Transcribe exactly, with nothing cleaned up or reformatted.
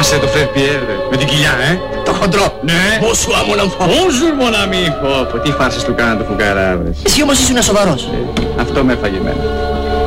Θυμάσαι το Φρερ Πιέρ με την κοιλιά, ε? Το χοντρό. Ναι. Bonsoir mon enfant. Bonjour mon ami. Πω, πω, τι φάρσες του κάναν το φουκαρά, βρες. Εσύ όμως ήσουν σοβαρός. Ε, αυτό με έφαγε εμένα.